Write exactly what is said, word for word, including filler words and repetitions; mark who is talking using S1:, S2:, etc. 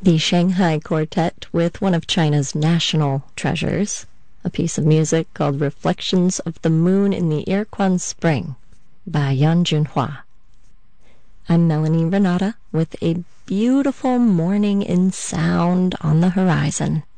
S1: the Shanghai Quartet with one of China's national treasures, a piece of music called Reflections of the Moon in the Irquan Spring by Yan Junhua. I'm Melanie Renata with a beautiful morning in sound on the horizon.